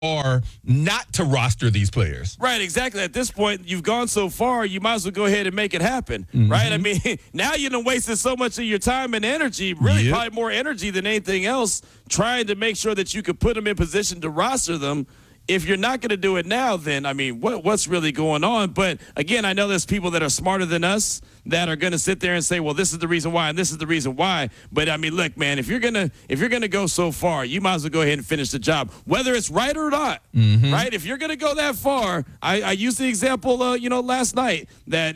or not to roster these players. Right, exactly. At this point, you've gone so far, you might as well go ahead and make it happen, right? I mean, now you've wasted so much of your time and energy, really probably more energy than anything else, trying to make sure that you could put them in position to roster them. If you're not going to do it now, then, I mean, what's really going on? But, again, I know there's people that are smarter than us that are going to sit there and say, well, this is the reason why and this is the reason why. But, I mean, look, man, if you're gonna go so far, you might as well go ahead and finish the job, whether it's right or not, right? If you're going to go that far, I used the example, last night that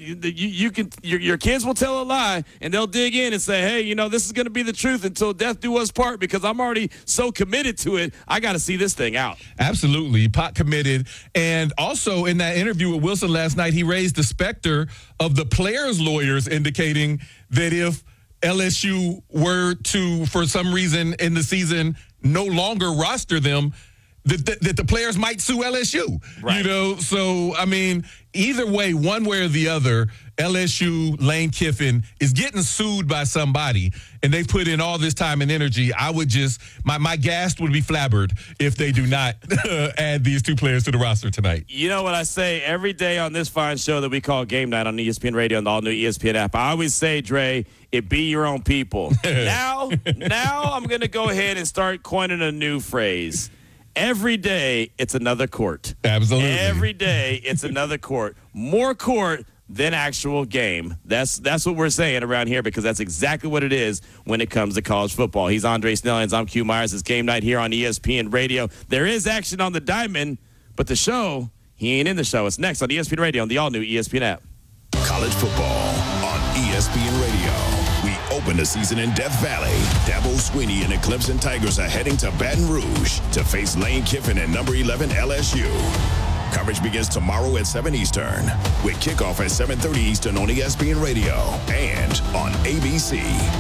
your kids will tell a lie and they'll dig in and say, hey, this is going to be the truth until death do us part because I'm already so committed to it. I got to see this thing out. Absolutely. Pot committed. And also in that interview with Wilson last night, he raised the specter of the players' lawyers indicating that if LSU were to, for some reason in the season, no longer roster them, that the players might sue LSU. Right. So, I mean, either way, one way or the other, LSU, Lane Kiffin is getting sued by somebody, and they put in all this time and energy. I would just, my gas would be flabbered if they do not add these two players to the roster tonight. You know what I say every day on this fine show that we call Game Night on ESPN Radio and the all-new ESPN app? I always say, Dre, it be your own people. Now I'm going to go ahead and start coining a new phrase. Every day, it's another court. Absolutely. Every day, it's another court. More court than actual game. That's what we're saying around here because that's exactly what it is when it comes to college football. He's Andre Snellings. I'm Q Myers. It's Game Night here on ESPN Radio. There is action on the diamond, but the show, he ain't in the show. It's next on ESPN Radio on the all-new ESPN app. College football on ESPN Radio. We open the season in Death Valley. Dabo Swinney and the Clemson Tigers are heading to Baton Rouge to face Lane Kiffin and number 11 LSU. Coverage begins tomorrow at 7 Eastern with kickoff at 7:30 Eastern on ESPN Radio and on ABC.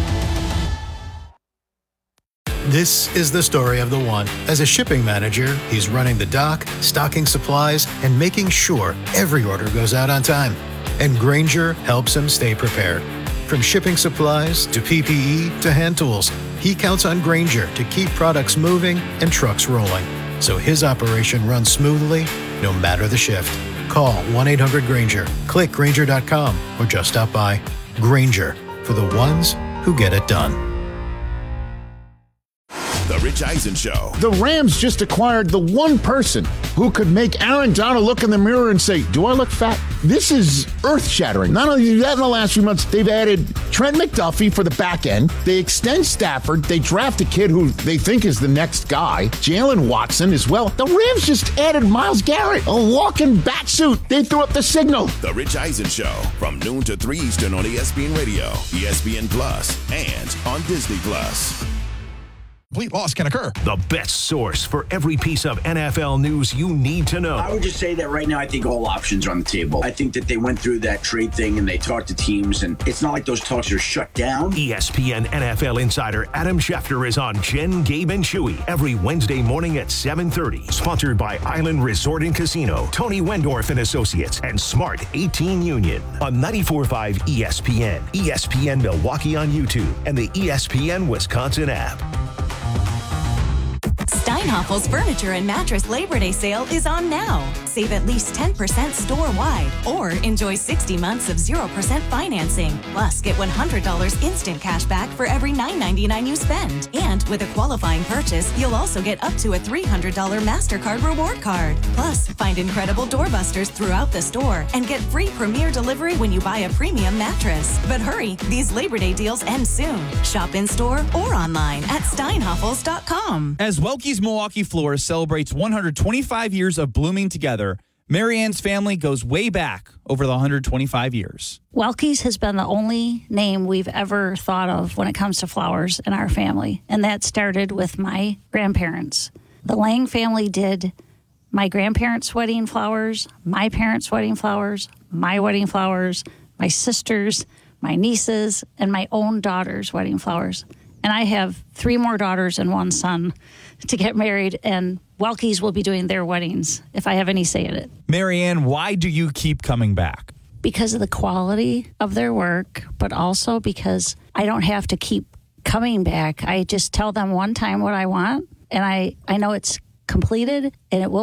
This is the story of the one. As a shipping manager, he's running the dock, stocking supplies, and making sure every order goes out on time. And Grainger helps him stay prepared. From shipping supplies to PPE to hand tools, he counts on Grainger to keep products moving and trucks rolling. So his operation runs smoothly, no matter the shift. Call 1-800-GRAINGER, click Grainger.com, or just stop by. Grainger, for the ones who get it done. The Rich Eisen Show. The Rams just acquired the one person who could make Aaron Donald look in the mirror and say, do I look fat? This is earth-shattering. Not only do that in the last few months, they've added Trent McDuffie for the back end. They extend Stafford. They draft a kid who they think is the next guy, Jalen Watson as well. The Rams just added Myles Garrett, a walking bat suit. They threw up the signal. The Rich Eisen Show from noon to 3 Eastern on ESPN Radio, ESPN Plus, and on Disney Plus. Complete loss can occur. The best source for every piece of NFL news you need to know. I would just say that right now I think all options are on the table. I think that they went through that trade thing and they talked to teams, and it's not like those talks are shut down. ESPN NFL insider Adam Schefter is on Jen, Gabe, and Chewy every Wednesday morning at 7:30. Sponsored by Island Resort and Casino, Tony Wendorf and Associates, and Smart 18 Union on 94.5 ESPN, ESPN Milwaukee on YouTube, and the ESPN Wisconsin app. Steinhaffel's Furniture and Mattress Labor Day sale is on now. Save at least 10% store-wide or enjoy 60 months of 0% financing. Plus, get $100 instant cash back for every $9.99 you spend. And with a qualifying purchase, you'll also get up to a $300 MasterCard reward card. Plus, find incredible doorbusters throughout the store and get free premier delivery when you buy a premium mattress. But hurry, these Labor Day deals end soon. Shop in-store or online at steinhaffels.com. As Welke's Milwaukee Floors celebrates 125 years of blooming together, Marianne's family goes way back over the 125 years. Welke's has been the only name we've ever thought of when it comes to flowers in our family, and that started with my grandparents. The Lang family did my grandparents' wedding flowers, my parents' wedding flowers, my wedding flowers, my sisters, my nieces, and my own daughter's wedding flowers. And I have 3 more daughters and 1 son to get married, and Welke's will be doing their weddings if I have any say in it. Marianne, why do you keep coming back? Because of the quality of their work, but also because I don't have to keep coming back. I just tell them one time what I want, and I know it's completed, and it will